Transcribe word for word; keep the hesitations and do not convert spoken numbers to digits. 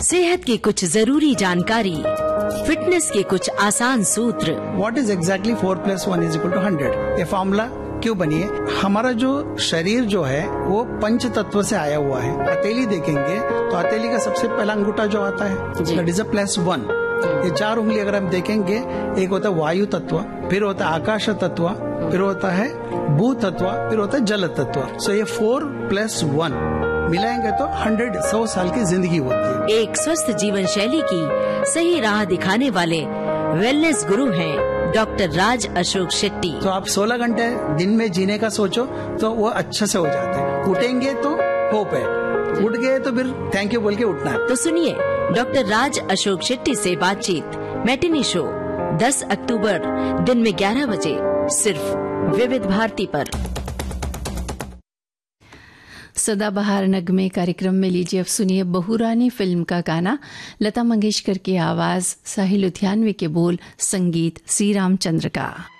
सेहत की कुछ जरूरी जानकारी, फिटनेस के कुछ आसान सूत्र। What is exactly four plus one is equal two hundred, ये फॉर्मूला क्यों बनी है? हमारा जो शरीर जो है वो पंच तत्व से आया हुआ है। हथेली देखेंगे तो हथेली का सबसे पहला अंगूठा जो आता है that is a plus one. ये चार उंगली अगर हम देखेंगे, एक होता है वायु तत्व, फिर होता है आकाश तत्व, फिर होता है भू तत्व, फिर होता है जल तत्व। सो ये फोर प्लस वन मिलाएंगे तो हंड्रेड सौ साल की जिंदगी होती है। एक स्वस्थ जीवन शैली की सही राह दिखाने वाले वेलनेस गुरु हैं डॉक्टर राज अशोक शेट्टी। तो आप सोलह घंटे दिन में जीने का सोचो तो वो अच्छे से हो जाते हैं। उठेंगे तो होप है, उठ गए तो फिर थैंक यू बोल के उठना है। तो सुनिए डॉक्टर राज अशोक शेट्टी से बातचीत मैटिनी शो दस अक्टूबर दिन में ग्यारह बजे सिर्फ विविध भारती पर। सदाबहार नगमे कार्यक्रम में लीजिए अब सुनिए बहुरानी फिल्म का गाना, लता मंगेशकर की आवाज, साहिल लुधियानवी के बोल, संगीत सी रामचंद्र का।